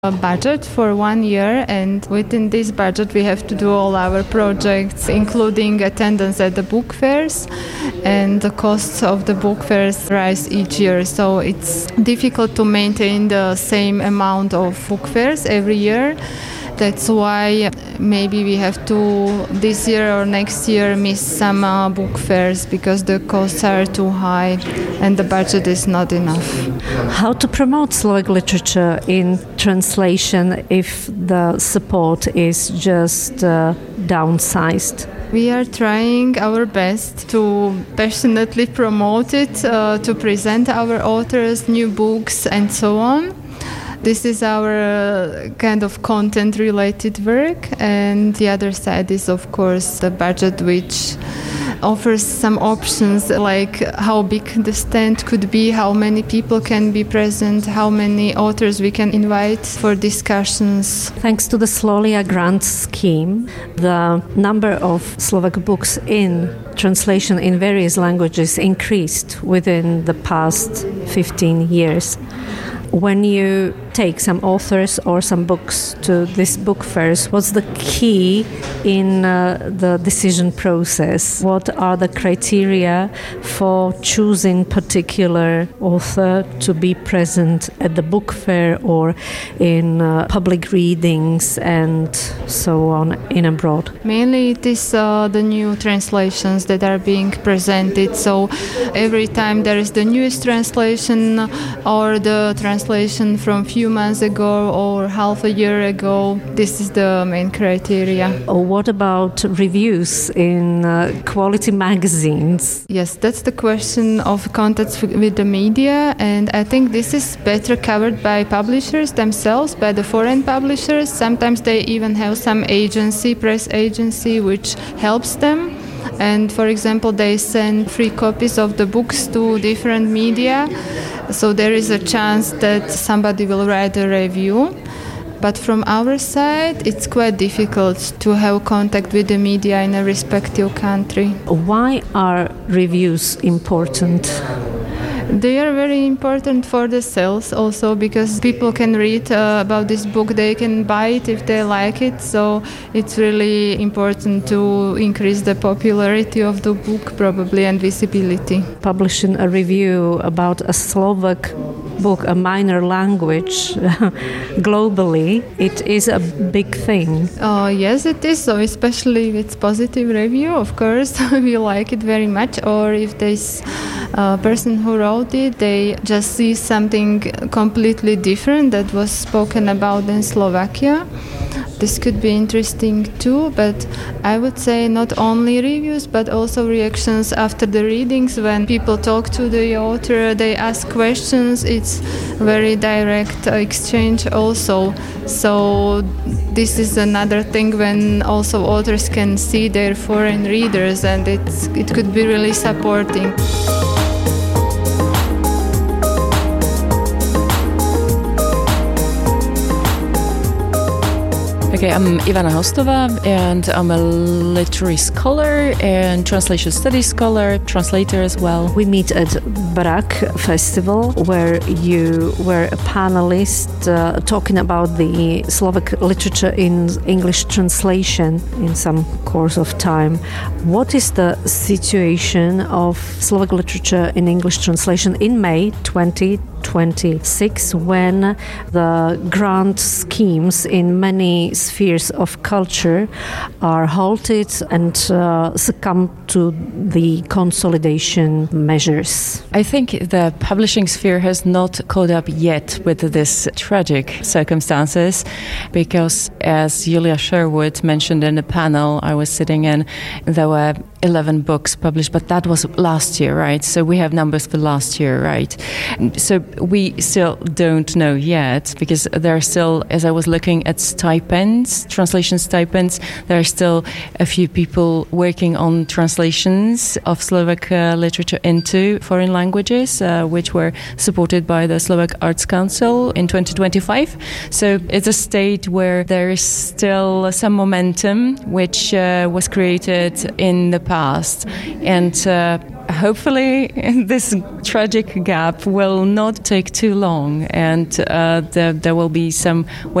a budget for 1 year, and within this budget we have to do all our projects, including attendance at the book fairs, and the costs of the book fairs rise each year, so it's difficult to maintain the same amount of book fairs every year. That's why maybe we have to this year or next year miss some book fairs because the costs are too high and the budget is not enough. How to promote Slovak literature in translation if the support is just downsized? We are trying our best to passionately promote it, to present our authors, new books and so on. This is our kind of content-related work, and the other side is, of course, the budget, which offers some options like how big the stand could be, how many people can be present, how many authors we can invite for discussions. Thanks to the Slolia grant scheme, the number of Slovak books in translation in various languages increased within the past 15 years. When you take some authors or some books to these book fairs, what's the key in the decision process? What are the criteria for choosing particular author to be present at the book fair or in public readings and so on in abroad? Mainly it is the new translations that are being presented. So every time there is the newest translation or the translation from a few months ago or half a year ago, this is the main criteria. What about reviews in quality magazines? Yes, that's the question of contacts with the media, and I think this is better covered by publishers themselves, by the foreign publishers. Sometimes they even have some agency, press agency, which helps them. And for example, they send free copies of the books to different media, so there is a chance that somebody will write a review. But from our side, it's quite difficult to have contact with the media in a respective country. Why are reviews important? They are very important for the sales also, because people can read about this book, they can buy it if they like it, so it's really important to increase the popularity of the book probably and visibility. Publishing a review about a Slovak book, a minor language, globally, it is a big thing. Yes, it is, so especially if it's positive review, of course, we like it very much, or if this person who wrote it, they just see something completely different that was spoken about in Slovakia. This could be interesting too, but I would say not only reviews but also reactions after the readings. When people talk to the author, they ask questions, it's very direct exchange also. So this is another thing when also authors can see their foreign readers, and it could be really supporting. Okay, I'm Ivana Hostová, and I'm a literary scholar and translation studies scholar, translator as well. We meet at Barak Festival, where you were a panelist talking about the Slovak literature in English translation in some course of time. What is the situation of Slovak literature in English translation in May 2026, when the grant schemes in many spheres of culture are halted and succumb to the consolidation measures? I think the publishing sphere has not caught up yet with this tragic circumstances, because as Julia Sherwood mentioned in the panel I was sitting in, there were 11 books published, but that was last year, right? So we have numbers for last year, right? So we still don't know yet, because there are still, as I was looking at stipends, translation stipends, there are still a few people working on translations of Slovak literature into foreign languages, which were supported by the Slovak Arts Council in 2025. So it's a state where there is still some momentum, which was created in the past. And hopefully this tragic gap will not take too long, and there will be some